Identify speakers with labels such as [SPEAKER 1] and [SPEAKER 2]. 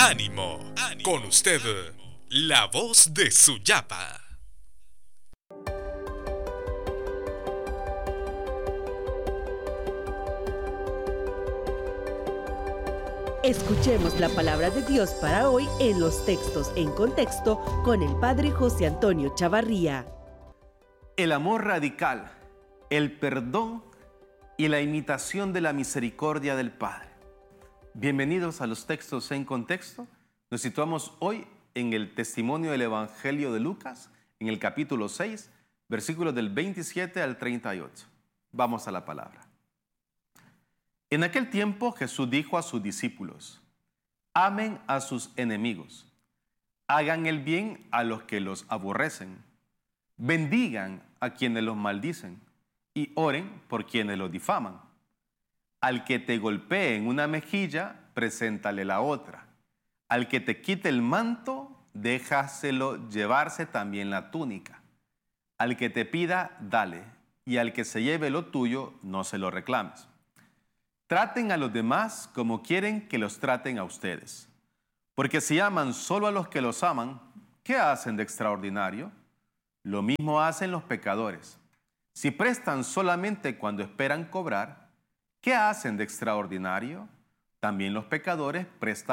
[SPEAKER 1] ánimo. Con usted, la voz de Suyapa.
[SPEAKER 2] Escuchemos la palabra de Dios para hoy en los textos en contexto con el Padre José Antonio Chavarría.
[SPEAKER 3] El amor radical, el perdón y la imitación de la misericordia del Padre. Bienvenidos a los textos en contexto. Nos situamos hoy en el testimonio del Evangelio de Lucas, en el capítulo 6, versículos del 27 al 38. Vamos a la palabra. En aquel tiempo Jesús dijo a sus discípulos: amen a sus enemigos, hagan el bien a los que los aborrecen, bendigan a quienes los maldicen y oren por quienes los difaman. Al que te golpee en una mejilla, preséntale la otra. Al que te quite el manto, déjaselo llevarse también la túnica. Al que te pida, dale, y al que se lleve lo tuyo, no se lo reclames. Traten a los demás como quieren que los traten a ustedes. Porque si aman solo a los que los aman, ¿qué hacen de extraordinario? Lo mismo hacen los pecadores. Si prestan solamente cuando esperan cobrar, ¿qué hacen de extraordinario? También los pecadores prestan